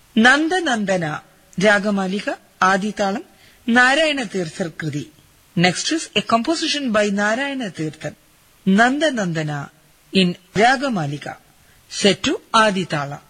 നന്ദനന്ദന ragamalika ആദിതാളം Narayana Theerthar Krithi. Next is A composition by Narayana Theerthan. നന്ദനന്ദന in ragamalika, set to Adi tala.